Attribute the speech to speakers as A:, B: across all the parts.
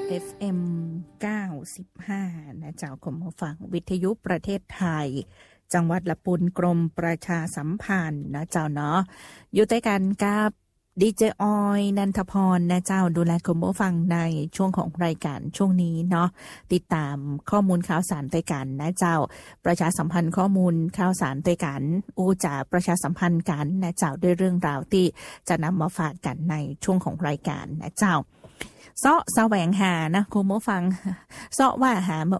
A: FM 95นะเจ้าคุณผู้ฟังวิทยุประเทศไทยจังหวัดละปุนกรมประชาสัมพันธ์นะเจ้าเนาะอยู่ด้วยกันกับดีเจออยนันทพรนะเจ้าดูแลคุณผู้ฟังในช่วงของรายการช่วงนี้เนาะติดตามข้อมูลข่าวสารด้วยกันนะเจ้าประชาสัมพันธ์ข้อมูลข่าวสารด้วยกันจะประชาสัมพันธ์กันนะเจ้าด้วยเรื่องราวที่จะนำมาฝากกันในช่วงของรายการนะเจ้าเสาะแสวงหานะคุณผู้ฟังเสาะว่าหามา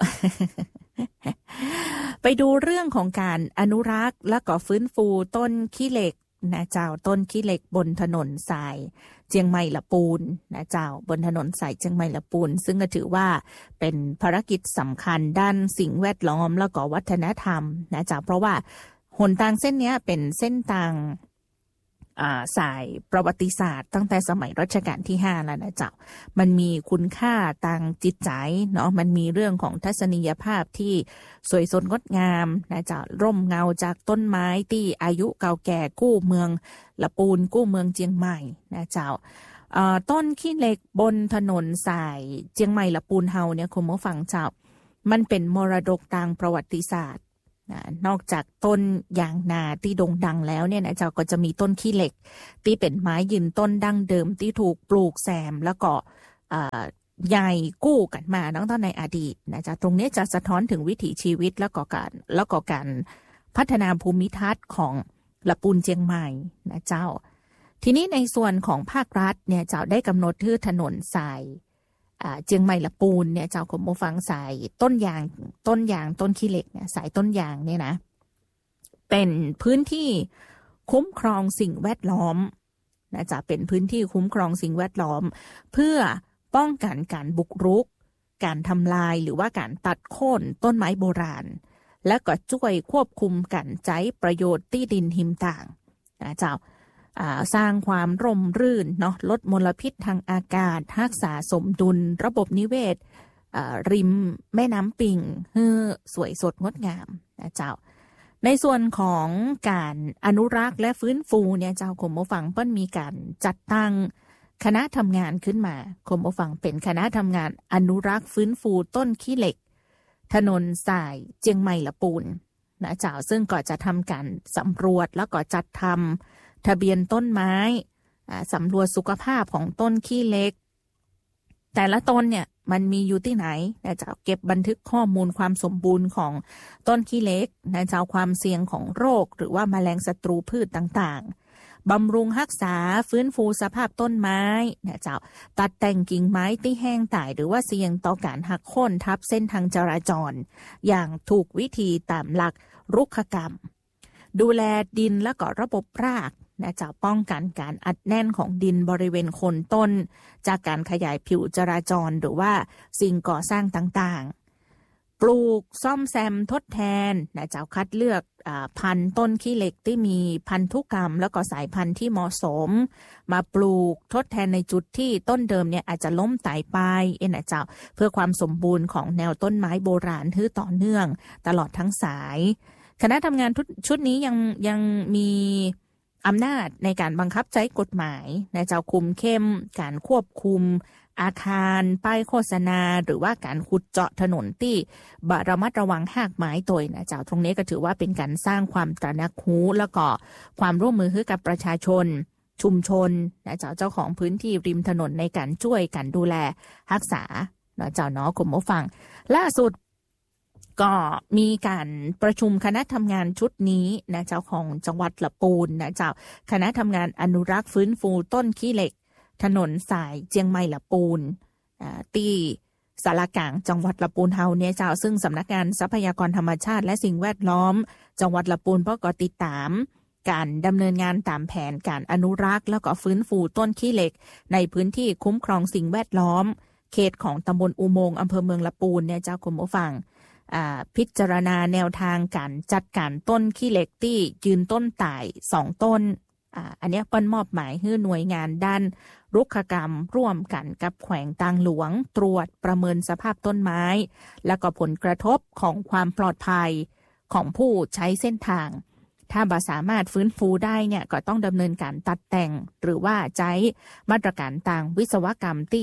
A: ไปดูเรื่องของการอนุรักษ์และก็ฟื้นฟูต้นขี้เหล็กนะเจ้าต้นขี้เหล็กบนถนนสายเจียงใหม่ละปูนนะเจ้าบนถนนสายเจียงใหม่ละปูนซึ่งก็ถือว่าเป็นภารกิจสำคัญด้านสิ่งแวดล้อมแล้วก็วัฒนธรรมนะเจ้าเพราะว่าหนทางเส้นนี้เป็นเส้นทางสายประวัติศาสตร์ตั้งแต่สมัยรัชกาลที่5แล้วนะเจ้ามันมีคุณค่าทางจิตใจเนาะมันมีเรื่องของทัศนียภาพที่สวยสดงดงามนะเจ้าร่มเงาจากต้นไม้ที่อายุเก่าแก่กู้เมืองละปูนกู้เมืองเจียงใหม่นะเจ้าต้นขี้เหล็กบนถนนสายเจียงใหม่ละปูนเฮาเนี่ยคุณผู้ฟังเจ้ามันเป็นมรดกทางประวัติศาสตร์นอกจากต้นยางนาที่โด่งดังแล้วเนี่ยนะเจ้าก็จะมีต้นขี้เหล็กที่เป็นไม้ยืนต้นดั้งเดิมที่ถูกปลูกแซมแล้วก็ใหญ่กู้กันมาตั้งแต่ในอดีตนะจ๊ะตรงนี้จะสะท้อนถึงวิถีชีวิตแล้วก็การพัฒนาภูมิทัศน์ของละปูนเจียงใหม่นะเจ้าทีนี้ในส่วนของภาครัฐเนี่ยเจ้าได้กำหนดที่ถนนสายเจียงใหม่ละปูนเนี่ยเจ้าคุณผู้ฟังสายต้นยางต้นขี้เหล็กเนี่ยสายต้นยางเนี่ยนะเป็นพื้นที่คุ้มครองสิ่งแวดล้อมนะจะเป็นพื้นที่คุ้มครองสิ่งแวดล้อมเพื่อป้องกันการบุกรุกการทำลายหรือว่าการตัดโค่นต้นไม้โบราณและก็ช่วยควบคุมการใช้ประโยชน์ที่ดินหิมต่างนะเจ้าสร้างความร่มรื่นเนาะลดมลพิษทางอากาศรักษาสมดุลระบบนิเวศริมแม่น้ำปิงให้สวยสดงดงามนะเจ้าในส่วนของการอนุรักษ์และฟื้นฟูเนี่ยเจ้าคุณผู้ฟังเปิ้ลมีการจัดตั้งคณะทำงานขึ้นมาคุณผู้ฟังเป็นคณะทำงานอนุรักษ์ฟื้นฟูต้นขี้เหล็กถนนสายเจียงใหม่ละปูนนะเจ้าซึ่งก็จะทำการสำรวจแล้วก็จัดทำทะเบียนต้นไม้สำรวจสุขภาพของต้นขี้เหล็กแต่ละต้นเนี่ยมันมีอยู่ที่ไหนนะเจ้าเก็บบันทึกข้อมูลความสมบูรณ์ของต้นขี้เหล็กนะเจ้าความเสี่ยงของโรคหรือว่าแมลงศัตรูพืชต่างๆบำรุงรักษาฟื้นฟูสภาพต้นไม้นะเจ้าตัดแต่งกิ่งไม้ที่แห้งตายหรือว่าเสี่ยงต่อการหักโค่นทับเส้นทางจราจรอย่างถูกวิธีตามหลักรุกขกรรมดูแลดินและก็ระบบรากนะจะป้องกันการอัดแน่นของดินบริเวณโคนต้นจากการขยายผิวจราจรหรือว่าสิ่งก่อสร้างต่างๆปลูกซ่อมแซมทดแทนนะจะคัดเลือกพันธุ์ต้นขี้เหล็กที่มีพันธุกรรมแล้วก็สายพันธุ์ที่เหมาะสมมาปลูกทดแทนในจุดที่ต้นเดิมเนี่ยอาจจะล้มตายไปนะเจ้าเพื่อความสมบูรณ์ของแนวต้นไม้โบราณที่ต่อเนื่องตลอดทั้งสายคณะทำงานชุดนี้ยังมีอำนาจในการบังคับใช้กฎหมายนะเจ้าคุมเข้มการควบคุมอาคารป้ายโฆษณาหรือว่าการขุดเจาะถนนที่ระมัดระวังหากไม้ตัวนะเจ้าตรงนี้ก็ถือว่าเป็นการสร้างความตระหนักรู้แล้วก็ความร่วมมือให้กับประชาชนชุมชนนะเจ้าของพื้นที่ริมถนนในการช่วยกันดูแลรักษานะเจ้าเนาะคุณผู้ฟังล่าสุดก็มีการประชุมคณะทำงานชุดนี้นะเจ้าของจังหวัดละปูนนะเจ้าคณะทำงานอนุรักษ์ฟื้นฟูต้นขี้เหล็กถนนสายเจียงใหม่ละปูนที่สารกลางจังหวัดละปูนเฮาเนี่ยเจ้าซึ่งสำนักงานทรัพยากรธรรมชาติและสิ่งแวดล้อมจังหวัดละปูนก็ติดตามการดำเนินงานตามแผนการอนุรักษ์แล้วก็ฟื้นฟูต้นขี้เหล็กในพื้นที่คุ้มครองสิ่งแวดล้อมเขตของตำบลอุโมงค์อำเภอเมืองละปูนเนี่ยเจ้าคุณผู้ฟังพิจารณาแนวทางการจัดการต้นขี้เหล็กที่ยืนต้นตาย2ต้นอันนี้เปิ้นมอบหมายให้หน่วยงานด้านรุกขกรรมร่วมกันกับแขวงทางหลวงตรวจประเมินสภาพต้นไม้และก็ผลกระทบของความปลอดภัยของผู้ใช้เส้นทางถ้าบ่สามารถฟื้นฟูได้เนี่ยก็ต้องดำเนินการตัดแต่งหรือว่าใช้มาตรการทางวิศวกรรมที่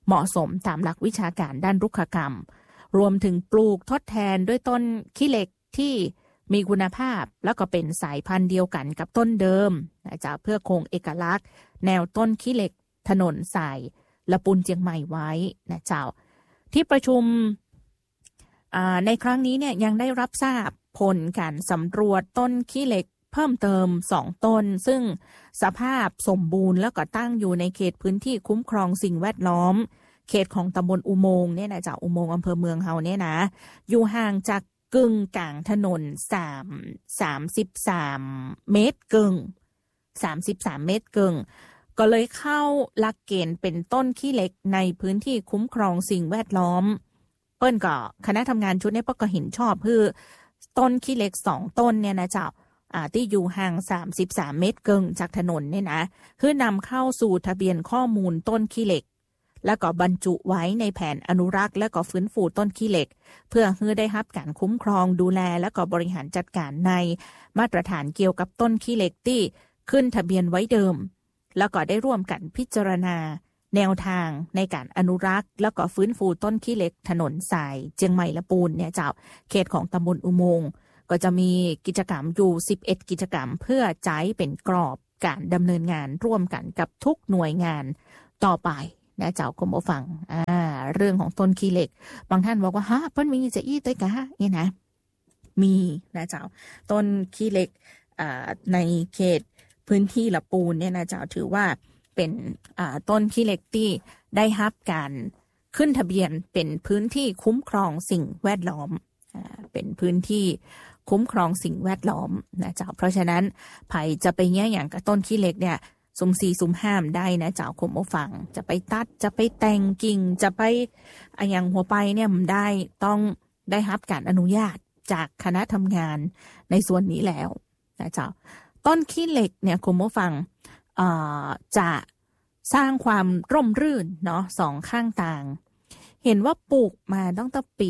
A: เหมาะสมตามหลักวิชาการด้านรุกขกรรมรวมถึงปลูกทดแทนด้วยต้นขี้เหล็กที่มีคุณภาพแล้วก็เป็นสายพันธุ์เดียวกันกับต้นเดิมนะจ๊ะเพื่อคงเอกลักษณ์แนวต้นขี้เหล็กถนนสายละปูนเจียงใหม่ไว้นะเจ้าที่ประชุมในครั้งนี้เนี่ยยังได้รับทราบผลการสำรวจต้นขี้เหล็กเพิ่มเติม2ต้นซึ่งสภาพสมบูรณ์แล้วก็ตั้งอยู่ในเขตพื้นที่คุ้มครองสิ่งแวดล้อมเขตของตำบลอุโมงค์เนี่ยนะจากอุโมงค์อำเภอเมืองเฮาเนี่ยนะอยู่ห่างจากกึ่งกลางถนน33 เมตรกึ่ง33 เมตรกึ่งก็เลยเข้าหลักเกณฑ์เป็นต้นขี้เหล็กในพื้นที่คุ้มครองสิ่งแวดล้อมเปิ้นก็คณะทำงานชุดนี้ก็เห็นชอบคือต้นขี้เหล็ก2ต้นเนี่ยนะเจ้าที่อยู่ห่าง33 เมตรกึ่งจากถนนเนี่ยนะคือนำเข้าสู่ทะเบียนข้อมูลต้นขี้เหล็กแล้วก็บรรจุไว้ในแผนอนุรักษ์และก็ฟื้นฟูต้นขี้เหล็กเพื่อให้ได้รับการคุ้มครองดูแลและก็บริหารจัดการในมาตรฐานเกี่ยวกับต้นขี้เหล็กที่ขึ้นทะเบียนไว้เดิมแล้วก็ได้ร่วมกันพิจารณาแนวทางในการอนุรักษ์แล้วก็ฟื้นฟูต้นขี้เหล็กถนนสายเจียงใหม่ละปูนเนี่ยเจ้าเขตของตำบลอุโมงค์ก็จะมีกิจกรรมอยู่11กิจกรรมเพื่อใช้เป็นกรอบการดำเนินงานร่วมกันกับทุกหน่วยงานต่อไปนะเจ้าคุณผู้ฟังเรื่องของต้นขี้เหล็กบางท่านบอกว่าฮะเพิ่นมีจะอี้ต้วยกะเนี่ยนะมีนะเจ้าต้นขี้เหล็กในเขตพื้นที่ละปูนเนี่ยนะเจ้าถือว่าเป็นต้นขี้เหล็กที่ได้รับการขึ้นทะเบียนเป็นพื้นที่คุ้มครองสิ่งแวดล้อมเป็นพื้นที่คุ้มครองสิ่งแวดล้อมนะเจ้าเพราะฉะนั้นไผจะไปแย่อย่างกับต้นขี้เหล็กเนี่ยสุ่มสี่สุ่มห้ามได้นะเจ้าคุณผู้ฟังจะไปตัดจะไปแต่งกิ่งจะไปอย่างหัวไปเนี่ยมันได้ต้องได้รับการอนุญาตจากคณะทำงานในส่วนนี้แล้วนะเจ้าต้นขี้เหล็กเนี่ยคุณผู้ฟังจะสร้างความร่มรื่นเนาะ2ข้างทางเห็นว่าปลูกมาตั้งแต่ปี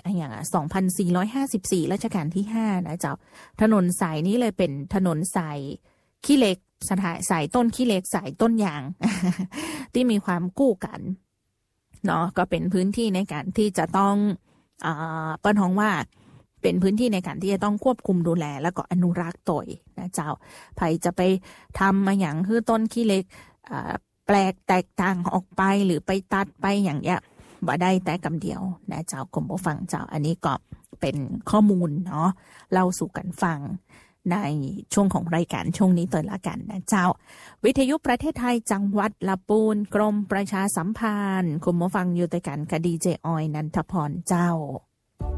A: 2454รัชกาลที่5นะเจ้าถนนสายนี้เลยเป็นถนนสายขี้เหล็กสายต้นขี้เหล็กสายต้นยาง ที่มีความคู่กันเนาะก็เป็นพื้นที่ในการที่จะต้องเปิ้นฮ้องว่าเป็นพื้นที่ในการที่จะต้องควบคุมดูแลแล้วก็อนุรักษ์ตยนะเจ้าไผจะไปทำมาอย่างคือต้นขี้เหล็กแปลกแตกต่างออกไปหรือไปตัดไปอย่างเงี้ยบ่ได้แต่กำเดียวนะเจ้ากรมผู้ฟังเจ้าอันนี้ก็เป็นข้อมูลเนาะเล่าสู่กันฟังในช่วงของรายการช่วงนี้ตัวละกันนะเจ้าวิทยุประเทศไทยจังหวัดละปูนกรมประชาสัมพันธ์คุณผู้ฟังอยู่ด้วยกันกับดีเจออยนันทพรเจ้า